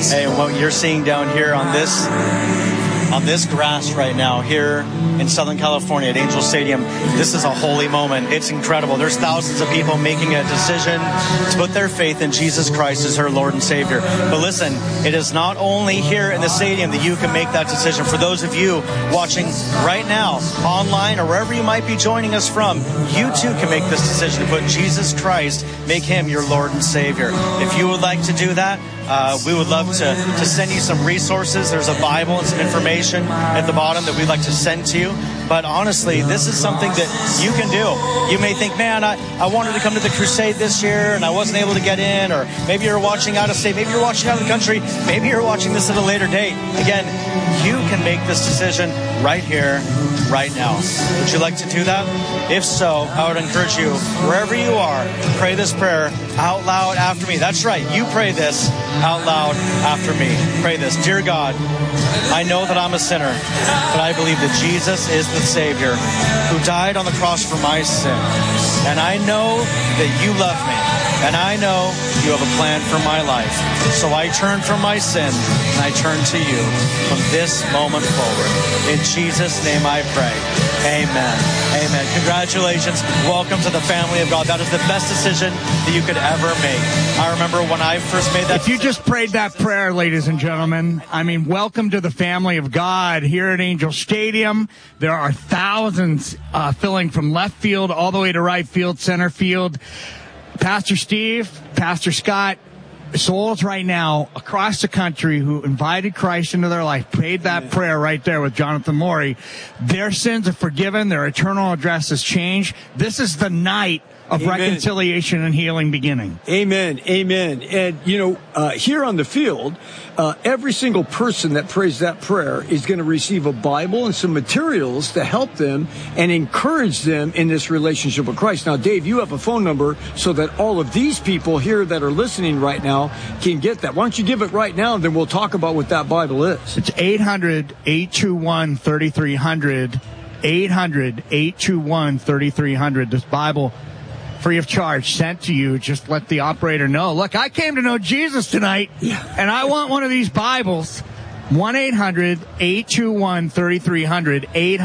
Hey, what you're seeing down here on this grass right now here in Southern California at Angel Stadium, this is a holy moment. It's incredible. There's thousands of people making a decision to put their faith in Jesus Christ as her Lord and Savior. But listen, it is not only here in the stadium that you can make that decision. For those of you watching right now, online or wherever you might be joining us from, you too can make this decision to put Jesus Christ, make him your Lord and Savior. If you would like to do that, we would love to send you some resources. There's a Bible and some information at the bottom that we'd like to send to you. But honestly, this is something that you can do. You may think, man, I wanted to come to the crusade this year and I wasn't able to get in. Or maybe you're watching out of state. Maybe you're watching out of the country. Maybe you're watching this at a later date. Again, you can make this decision right here, right now. Would you like to do that? If so, I would encourage you, wherever you are, to pray this prayer out loud after me. That's right. You pray this out loud after me. Pray this. Dear God, I know that I'm a sinner, but I believe that Jesus is the Savior who died on the cross for my sin. And I know that you love me. And I know you have a plan for my life. So I turn from my sin and I turn to you from this moment forward. In Jesus' name I pray. Amen. Amen. Congratulations. Welcome to the family of God. That is the best decision that you could ever make. I remember when I first made that decision. If you just prayed that prayer, ladies and gentlemen, welcome to the family of God here at Angel Stadium. There are thousands filling from left field all the way to right field, center field. Pastor Steve, Pastor Scott, souls right now across the country who invited Christ into their life, prayed that prayer right there with Jonathan Morey. Their sins are forgiven. Their eternal address has changed. This is the night of reconciliation and healing beginning. Amen. Amen. And, here on the field, every single person that prays that prayer is going to receive a Bible and some materials to help them and encourage them in this relationship with Christ. Now, Dave, you have a phone number so that all of these people here that are listening right now can get that. Why don't you give it right now, and then we'll talk about what that Bible is. It's 800-821-3300. 800-821-3300. This Bible, free of charge, sent to you. Just let the operator know. Look, I came to know Jesus tonight, and I want one of these Bibles. 1-800-821-3300.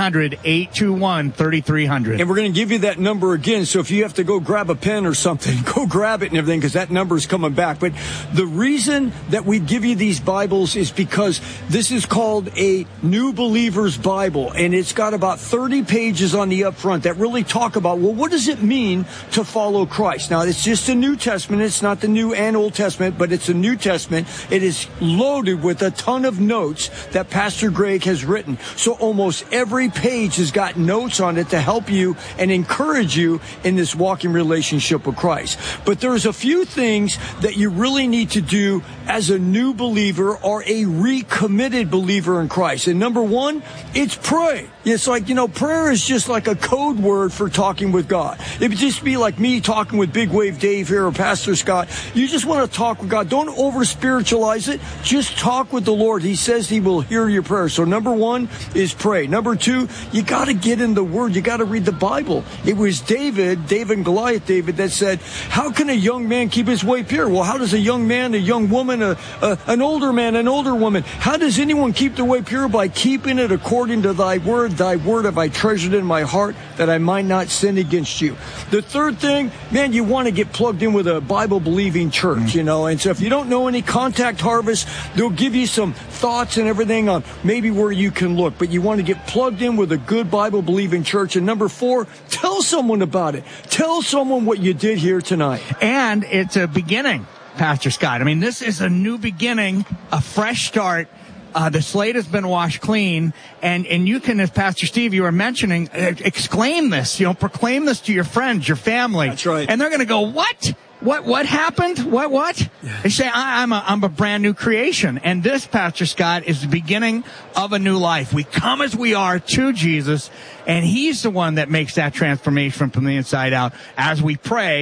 800-821-3300. And we're going to give you that number again, so if you have to go grab a pen or something, go grab it and everything, because that number's coming back. But the reason that we give you these Bibles is because this is called a New Believer's Bible, and it's got about 30 pages on the up front that really talk about, well, what does it mean to follow Christ? Now, it's just a New Testament. It's not the New and Old Testament, but it's a New Testament. It is loaded with a ton of notes that Pastor Greg has written. So almost every page has got notes on it to help you and encourage you in this walking relationship with Christ. But there's a few things that you really need to do as a new believer or a recommitted believer in Christ. And number one, it's pray. It's like, prayer is just like a code word for talking with God. It would just be like me talking with Big Wave Dave here or Pastor Scott. You just want to talk with God. Don't over-spiritualize it. Just talk with the Lord. He says he will hear your prayer. So number one is pray. Number two, you got to get in the Word. You got to read the Bible. It was David and Goliath, that said, how can a young man keep his way pure? Well, how does a young man, a young woman, an older man, an older woman, how does anyone keep their way pure? By keeping it according to thy word. Thy word have I treasured in my heart, that I might not sin against you. The third thing, man, you want to get plugged in with a Bible-believing church, And so if you don't know any, Contact Harvest. They'll give you some thoughts and everything on maybe where you can look. But you want to get plugged in with a good Bible-believing church. And number four, tell someone about it. Tell someone what you did here tonight. And it's a beginning, Pastor Scott. This is a new beginning, a fresh start. The slate has been washed clean, and you can, as Pastor Steve, you were mentioning, exclaim this, proclaim this to your friends, your family. That's right. And they're going to go, what? What happened? What? Yeah. They say, I'm a brand new creation. And this, Pastor Scott, is the beginning of a new life. We come as we are to Jesus, and he's the one that makes that transformation from the inside out as we pray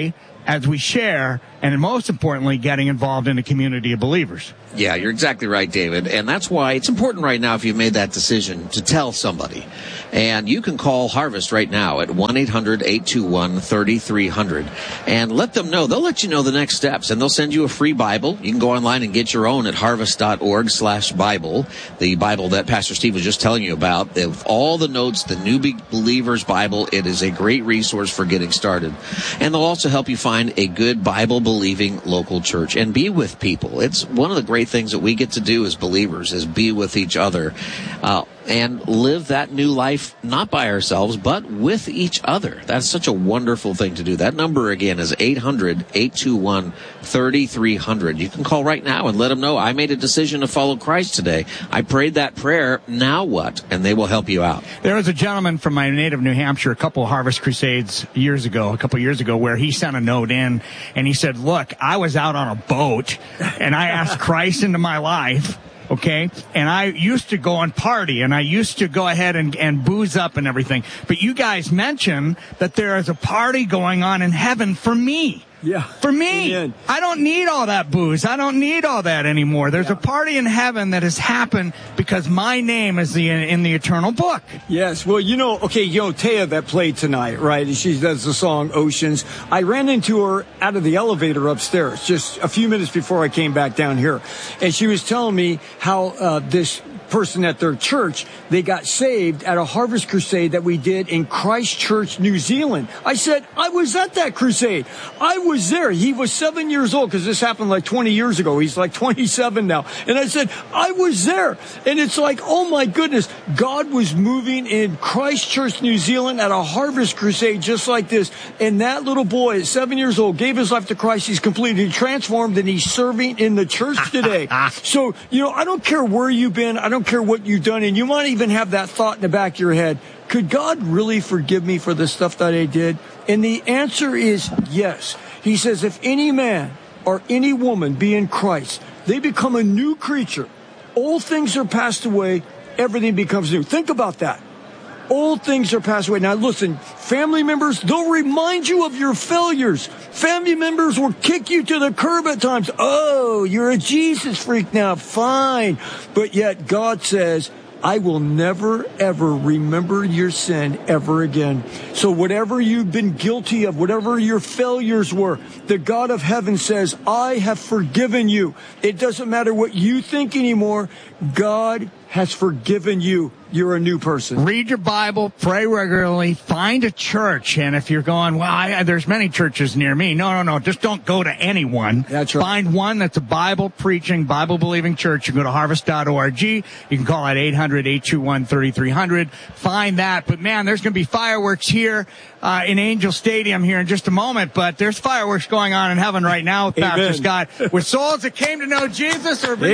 as we share, and most importantly, getting involved in a community of believers. Yeah, you're exactly right, David. And that's why it's important right now, if you've made that decision, to tell somebody. And you can call Harvest right now at 1-800-821-3300 and let them know. They'll let you know the next steps, and they'll send you a free Bible. You can go online and get your own at harvest.org/Bible, the Bible that Pastor Steve was just telling you about. They have all the notes, the New Believer's Bible. It is a great resource for getting started. And they'll also help you find a good Bible-believing local church and be with people. It's one of the great things that we get to do as believers is be with each other and live that new life, not by ourselves, but with each other. That's such a wonderful thing to do. That number, again, is 800-821-3300. You can call right now and let them know, I made a decision to follow Christ today. I prayed that prayer. Now what? And they will help you out. There was a gentleman from my native New Hampshire, a couple of Harvest Crusades a couple years ago, where he sent a note in, and he said, look, I was out on a boat, and I asked Christ into my life. Okay, and I used to go and party, and I used to go ahead and booze up and everything. But you guys mentioned that there is a party going on in heaven for me. Yeah. For me. Amen. I don't need all that booze. I don't need all that anymore. There's a party in heaven that has happened because my name is in the eternal book. Yes. Well, Taya that played tonight, right? And she does the song Oceans. I ran into her out of the elevator upstairs just a few minutes before I came back down here. And she was telling me how this person at their church, they got saved at a Harvest Crusade that we did in Christchurch, New Zealand. I said, I was at that crusade. I was there. He was 7 years old because this happened like 20 years ago. He's like 27 now. And I said, I was there. And it's like, oh my goodness, God was moving in Christchurch, New Zealand at a Harvest Crusade just like this. And that little boy at 7 years old gave his life to Christ. He's completely transformed and he's serving in the church today. So, I don't care where you've been. I don't care what you've done, and you might even have that thought in the back of your head, could God really forgive me for the stuff that I did? And the answer is yes. He says, if any man or any woman be in Christ, they become a new creature. Old things are passed away, everything becomes new. Think about that. Old things are passed away. Now listen, family members, they'll remind you of your failures. Family members will kick you to the curb at times. Oh, you're a Jesus freak now. Fine. But yet God says, I will never, ever remember your sin ever again. So whatever you've been guilty of, whatever your failures were, the God of heaven says, I have forgiven you. It doesn't matter what you think anymore. God has forgiven you. You're a new person. Read your Bible, pray regularly, find a church. And if you're going, well, there's many churches near me. No. Just don't go to anyone. That's right. Find one that's a Bible-preaching, Bible-believing church. You go to harvest.org. You can call at 800-821-3300. Find that. But, man, there's going to be fireworks here in Angel Stadium here in just a moment. But there's fireworks going on in heaven right now with Pastor Scott. With souls that came to know Jesus or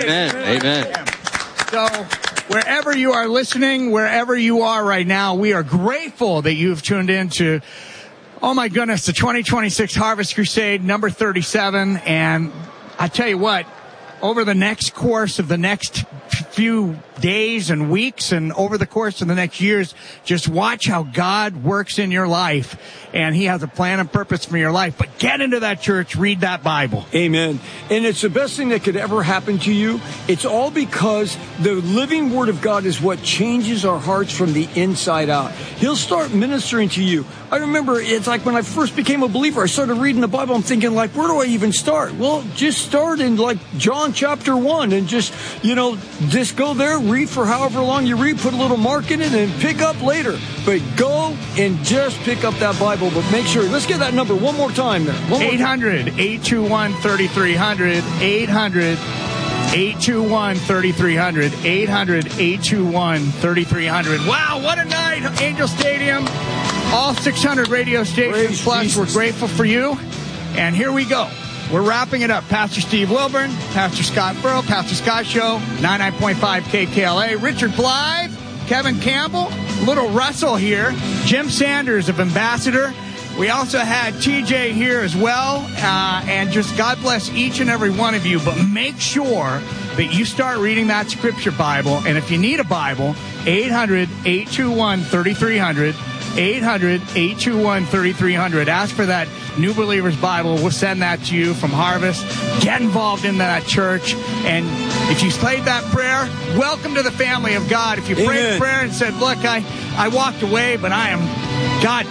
Amen. So wherever you are listening, wherever you are right now, we are grateful that you've tuned in to, oh my goodness, the 2026 Harvest Crusade, number 37. And I tell you what, over the next course of the next few days and weeks and over the course of the next years, just watch how God works in your life. And he has a plan and purpose for your life. But get into that church, read that Bible. Amen. And it's the best thing that could ever happen to you. It's all because the living Word of God is what changes our hearts from the inside out. He'll start ministering to you. I remember it's like when I first became a believer, I started reading the Bible. I'm thinking, like, where do I even start? Well, just start in like John chapter 1 and just go there, read for however long you read, put a little mark in it and pick up later. But go and just pick up that Bible. But make sure, let's get that number one more time there. 800-821-3300. 800-821-3300. 800-821-3300. Wow, what a night, Angel Stadium. All 600 radio stations. Praise plus, Jesus. We're grateful for you. And here we go. We're wrapping it up. Pastor Steve Wilburn, Pastor Scott Burrow, Pastor Scott Show, 99.5 KKLA, Richard Blythe, Kevin Campbell, Little Russell here, Jim Sanders of Ambassador. We also had TJ here as well. And just God bless each and every one of you. But make sure that you start reading that Scripture Bible. And if you need a Bible, 800-821-3300. 800-821-3300. Ask for that New Believers Bible. We'll send that to you from Harvest. Get involved in that church. And if you prayed that prayer, welcome to the family of God. If you prayed a prayer and said, look, I walked away, but God